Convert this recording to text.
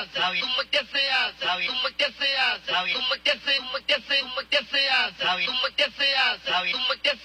hace? ¿Cómo es que se hace? ¿Cómo es que se hace? ¿Cómo es que se hace? ¿Cómo es que se hace? ¿Cómo es que se hace? ¿Cómo es que se hace? ¿Cómo es que se